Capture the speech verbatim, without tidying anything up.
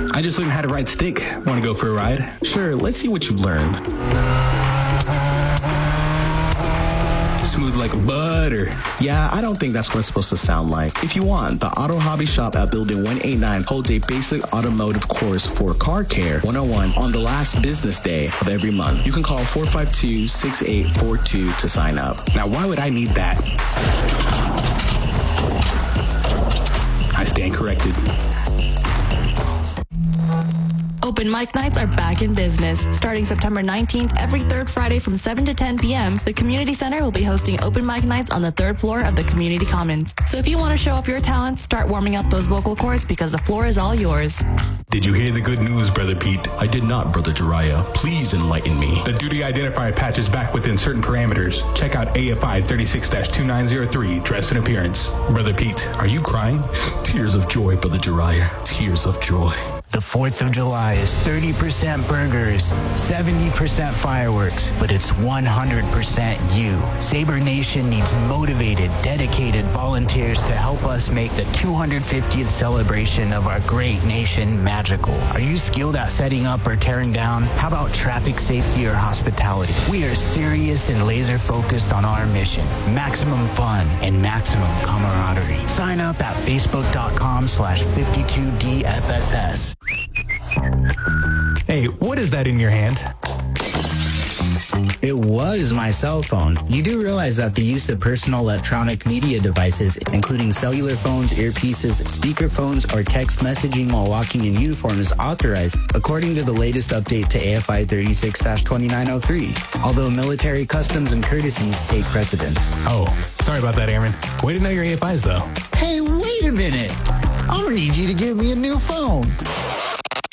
I just learned how to ride stick. Want to go for a ride? Sure, let's see what you've learned. Smooth like butter. Yeah, I don't think that's what it's supposed to sound like. If you want, the Auto Hobby Shop at Building one eighty-nine holds a basic automotive course for car care one oh one on the last business day of every month. You can call four five two, six eight four two to sign up. Now, why would I need that? I stand corrected. Open mic nights are back in business. Starting September nineteenth, every third Friday from seven to ten p.m., the Community Center will be hosting open mic nights on the third floor of the Community Commons. So if you want to show up your talents, start warming up those vocal cords because the floor is all yours. Did you hear the good news, Brother Pete? I did not, Brother Jiraiya. Please enlighten me. The duty identifier patch is back within certain parameters. Check out A F I thirty-six dash two nine zero three, dress and appearance. Brother Pete, are you crying? Tears of joy, Brother Jiraiya. Tears of joy. The fourth of July is thirty percent burgers, seventy percent fireworks, but it's one hundred percent you. Sabre Nation needs motivated, dedicated volunteers to help us make the two hundred fiftieth celebration of our great nation magical. Are you skilled at setting up or tearing down? How about traffic safety or hospitality? We are serious and laser focused on our mission. Maximum fun and maximum camaraderie. Sign up at facebook.com slash 52DFSS. Hey, what is that in your hand? It was my cell phone. You do realize that the use of personal electronic media devices, including cellular phones, earpieces, speakerphones, or text messaging while walking in uniform is authorized, according to the latest update to A F I thirty-six dash twenty-nine oh three, although military customs and courtesies take precedence. Oh, sorry about that, Airman. Way to know your A F Is, though. Hey, wait a minute. I'm gonna need you to give me a new phone.